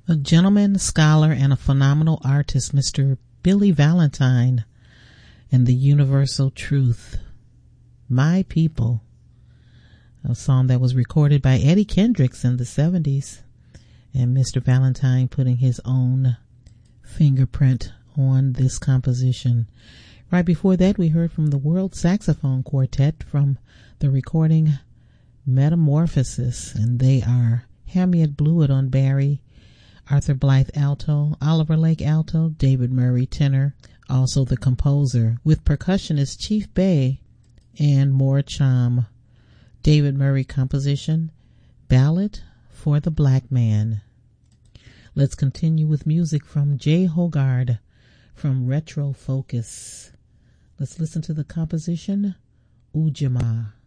A gentleman, scholar, and a phenomenal artist, Mr. Billy Valentine, and the Universal Truth, My People, a song that was recorded by Eddie Kendricks in the 70s, and Mr. Valentine putting his own fingerprint on this composition. Right before that, we heard from the World Saxophone Quartet from the recording Metamorphosis, and they are Hamiet Blewett on Barry, Arthur Blythe alto, Oliver Lake alto, David Murray tenor, also the composer, with percussionist Chief Bay and Moore Cham. David Murray composition, Ballad for the Black Man. Let's continue with music from Jay Hogard from Retro Focus. Let's listen to the composition, Ujamaa.